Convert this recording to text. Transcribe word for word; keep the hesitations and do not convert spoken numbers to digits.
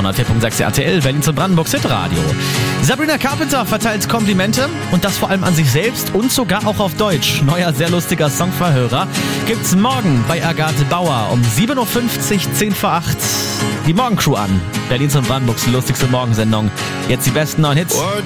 hundertvier Komma sechs R T L, Berlin und Brandenburgs Hitradio. Sabrina Carpenter verteilt Komplimente und das vor allem an sich selbst und sogar auch auf Deutsch. Neuer, sehr lustiger Songverhörer gibt's morgen bei Agathe Bauer um sieben Uhr fünfzig, zehn vor acht. Die Morgencrew an. Berlins und Brandenburgs lustigste Morgensendung. Jetzt die besten neuen Hits. What